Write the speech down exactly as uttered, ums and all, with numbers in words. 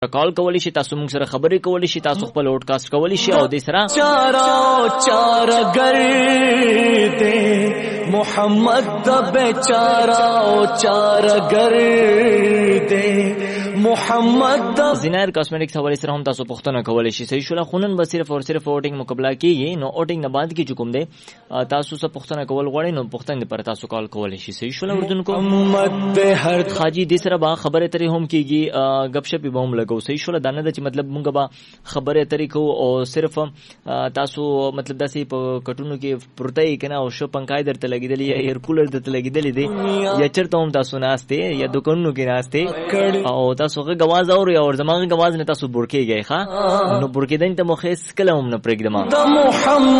کال کولی شي، تاسو موږ سره خبرې کولی شي، تاسو خپل پودکاسټ کولی شي او د سره چارا چارا گر دے محمد دا بیچارا چارا گر دے محمد دا زینار کاسمیټکس حواله سره هم تاسو پوښتنه کولی شي. صحیح شول خونن به صرف او صرف ووټینګ مقابله کیږي، نو ووټینګ نه بعد کی چکم دی تاسو څه پوښتنه کول غواړئ نو پوښتنه پر تاسو کال کولی شي. صحیح شول اردوونکو محمد دے هر خاجي د سره با خبره ترې هم کیږي، غب شپ به هم لګو. صحیح شول دا نه چې مطلب مونږ به خبره ترې کو او صرف تاسو مطلب داسې په کټونو کې پرته یې کنه او شو پنکای درته لګیدلی یا ایر کولر درته لګیدلی دی یا چرته هم تاسو ناشته یا دکانونو کې ناشته او تاسو غږ आवाज اوري او زمانه आवाज نه تاسو برکیږئ ښا، نو برکیدل ته مخې سکلم نه پرېږدم.